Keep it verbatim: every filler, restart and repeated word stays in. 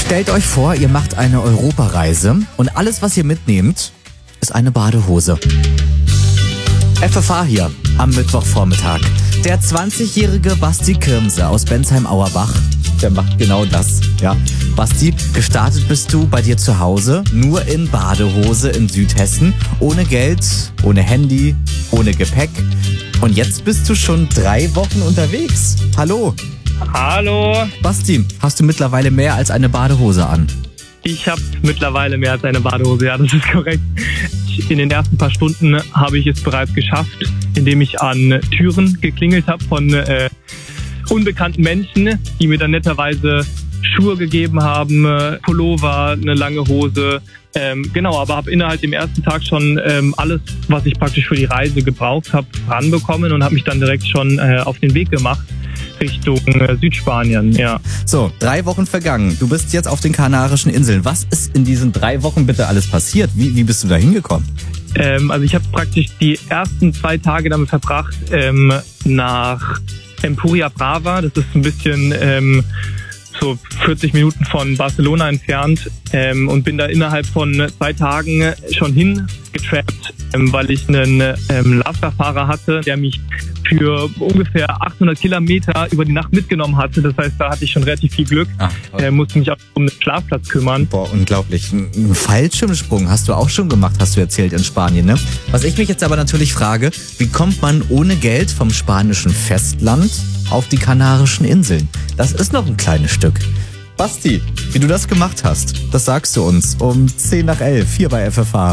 Stellt euch vor, ihr macht eine Europareise und alles, was ihr mitnehmt, ist eine Badehose. F F A hier am Mittwochvormittag. Der zwanzigjährige Basti Kirmse aus Bensheim-Auerbach, der macht genau das. Ja, Basti, gestartet bist du bei dir zu Hause, nur in Badehose in Südhessen, ohne Geld, ohne Handy, ohne Gepäck. Und jetzt bist du schon drei Wochen unterwegs. Hallo. Hallo. Basti, hast du mittlerweile mehr als eine Badehose an? Ich habe mittlerweile mehr als eine Badehose, ja, das ist korrekt. In den ersten paar Stunden habe ich es bereits geschafft, indem ich an Türen geklingelt habe von äh, unbekannten Menschen, die mir dann netterweise Schuhe gegeben haben, äh, Pullover, eine lange Hose. Ähm, genau, aber habe innerhalb dem ersten Tag schon ähm, alles, was ich praktisch für die Reise gebraucht habe, ranbekommen und habe mich dann direkt schon äh, auf den Weg gemacht Richtung äh, Südspanien, ja. So, drei Wochen vergangen. Du bist jetzt auf den Kanarischen Inseln. Was ist in diesen drei Wochen bitte alles passiert? Wie, wie bist du da hingekommen? Ähm, also ich habe praktisch die ersten zwei Tage damit verbracht, ähm, nach Empuria Brava. Das ist ein bisschen ähm, so vierzig Minuten von Barcelona entfernt ähm, und bin da innerhalb von zwei Tagen schon hingetrappt, ähm, weil ich einen ähm, Lasterfahrer hatte, der mich für ungefähr achthundert Kilometer über die Nacht mitgenommen hatte. Das heißt, da hatte ich schon relativ viel Glück. Ah, äh, musste mich auch um den Schlafplatz kümmern. Boah, unglaublich. Ein Fallschirmsprung hast du auch schon gemacht, hast du erzählt, in Spanien, ne? Was ich mich jetzt aber natürlich frage, wie kommt man ohne Geld vom spanischen Festland auf die Kanarischen Inseln? Das ist noch ein kleines Stück. Basti, wie du das gemacht hast, das sagst du uns um zehn nach elf hier bei F F A.